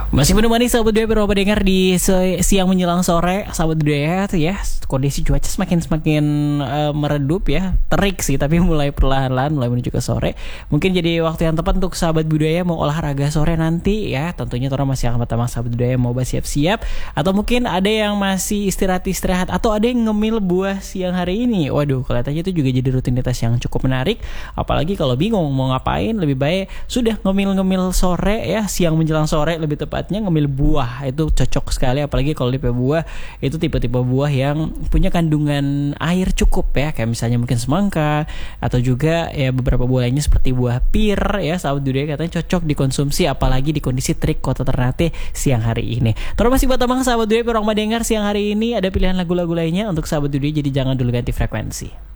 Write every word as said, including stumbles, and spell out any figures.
Masih menemani sahabat Budaya Beroba dengar di siang menjelang sore, sahabat Budaya tuh ya, kondisi cuaca semakin semakin uh, meredup ya, terik sih tapi mulai perlahan-lahan mulai menuju ke sore. Mungkin jadi waktu yang tepat untuk sahabat budaya mau olahraga sore nanti ya. Tentunya orang masih akan pertama sahabat budaya mau siap-siap, atau mungkin ada yang masih istirahat-istirahat, atau ada yang ngemil buah siang hari ini. Waduh, kelihatannya itu juga jadi rutinitas yang cukup menarik. Apalagi kalau bingung mau ngapain, lebih baik sudah ngemil-ngemil sore ya, siang menjelang sore lebih tepat. Ngemil buah itu cocok sekali, apalagi kalau tipe buah itu tipe-tipe buah yang punya kandungan air cukup ya, kayak misalnya mungkin semangka, atau juga ya beberapa buah lainnya seperti buah pir ya, sahabat budaya katanya cocok dikonsumsi apalagi di kondisi terik kota Ternate siang hari ini. Terima kasih buat teman sahabat budaya perang mendengar siang hari ini, ada pilihan lagu-lagu lainnya untuk sahabat budaya, jadi jangan dulu ganti frekuensi.